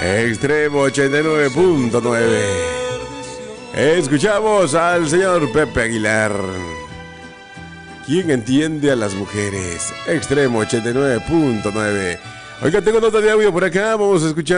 Extremo 89.9. Escuchamos al señor Pepe Aguilar. ¿Quién entiende a las mujeres? Extremo 89.9. Oiga, tengo nota de audio por acá. Vamos a escuchar.